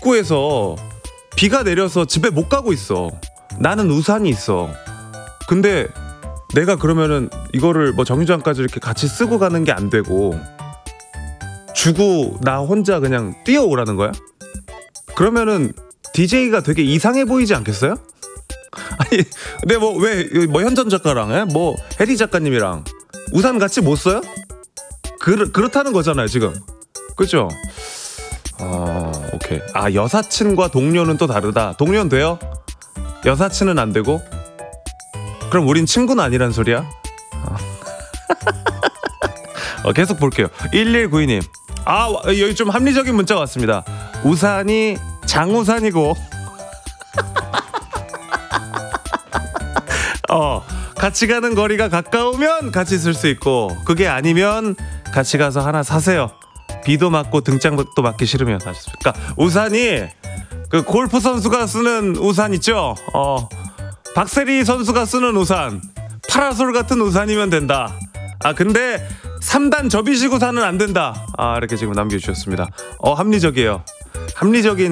입구에서 비가 내려서 집에 못 가고 있어. 나는 우산이 있어. 근데 내가 그러면은 이거를 뭐 정류장까지 이렇게 같이 쓰고 가는 게 안 되고 주고 나 혼자 그냥 뛰어오라는 거야? 그러면은 DJ가 되게 이상해 보이지 않겠어요? 아니, 근데 뭐 현전 작가랑 뭐 해리 작가님이랑 우산 같이 못 써요? 그렇다는 거잖아요 지금. 그죠? 오케이. 여사친과 동료는 또 다르다. 동료는 돼요? 여사친은 안 되고? 그럼 우린 친구는 아니란 소리야? 계속 볼게요. 1192님. 여기 좀 합리적인 문자가 왔습니다. 우산이 장우산이고 같이 가는 거리가 가까우면 같이 쓸 수 있고 그게 아니면 같이 가서 하나 사세요. 비도 맞고 등장도 맞기 싫으면 하셨습니까? 우산이 그 골프 선수가 쓰는 우산 있죠? 박세리 선수가 쓰는 우산, 파라솔 같은 우산이면 된다. 근데 3단 접이식 우산은 안 된다. 이렇게 지금 남겨주셨습니다. 합리적이에요. 합리적인